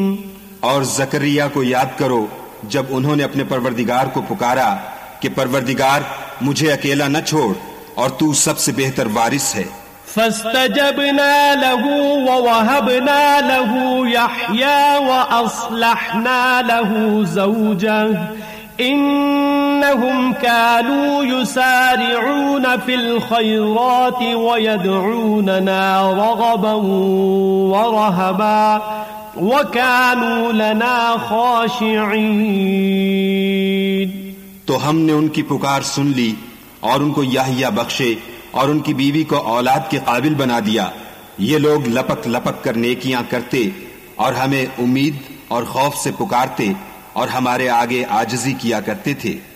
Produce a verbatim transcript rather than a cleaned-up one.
और जकरिया को याद करो जब उन्होंने अपने परवरदिगार को पुकारा कि परवरदिगार मुझे अकेला न छोड़ और तू सबसे बेहतर वारिस है। फस्तजबना लहू व वहबना लहू यहया व अस्लहना लहू ज़ौजह इन्नहुम कानू युसारिऊन फिल खैराति व यदऊनना रगबन व रहबा व कानू लना खाशिईन। तो हमने उनकी पुकार सुन ली और उनको याहिया बख्शे और उनकी बीवी को औलाद के काबिल बना दिया। ये लोग लपक लपक कर नेकियां करते और हमें उम्मीद और खौफ से पुकारते और हमारे आगे आजिज़ी किया करते थे।